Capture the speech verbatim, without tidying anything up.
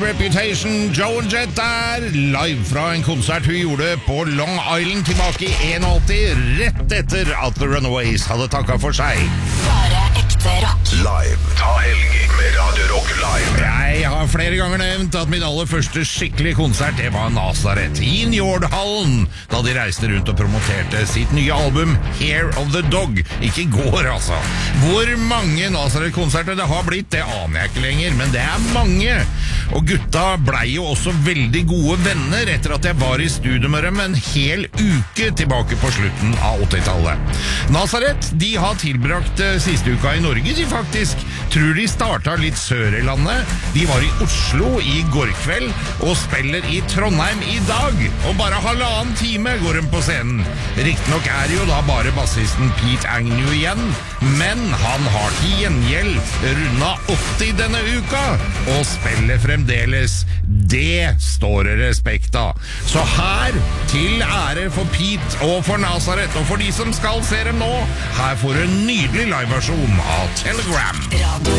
Reputation. Joan Jett er live fra en konsert hun gjorde på Long Island tilbake i åttien, rett etter at The Runaways hadde takket for seg. Bare ekte rock. Live. Ta helg med Radio Rock Live. Jeg har flere ganger nevnt at min aller første skikkelige konsert det var Nazareth i Njordhallen, da de reiste rundt og promoterte sitt nye album Hair of the Dog. Ikke i går, altså. Hvor mange Nazareth-konserter det har blitt, det aner jeg ikke lenger, men det er mange. Og gutta blei jo også veldig gode venner etter at jeg var i studio med dem en hel uke tilbake på slutten av åttitallet. Nazareth, de har tilbrakt siste uka i Norge, de faktisk. Tror de starta litt sør i landet. De var i Oslo i går kveld og spiller i Trondheim i dag. Og bare halvannen time går de på scenen. Riktignok er det jo da bare bassisten Pete Agnew igjen, men han har til gjengjeld runda åtti denne uka og spiller fremdeles. Det står det respekt av. Så her, til ære for Pete og for Nazareth, og for de som skal se dem nå, her får du en nydelig liveversjon av Telegram. Radio